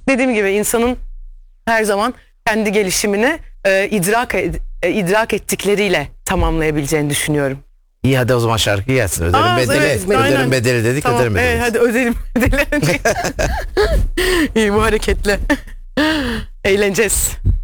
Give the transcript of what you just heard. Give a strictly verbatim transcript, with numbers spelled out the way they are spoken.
dediğim gibi insanın her zaman kendi gelişimini e, idrak ed- e, idrak ettikleriyle tamamlayabileceğini düşünüyorum. İyi hadi o zaman şarkı gelsin. Öderim Aa, bedeli. evet, öderim aynen. bedeli dedik. Tamam, öderim bedeli. evet, hadi ödelim bedeli. İyi, bu hareketle eğleneceğiz.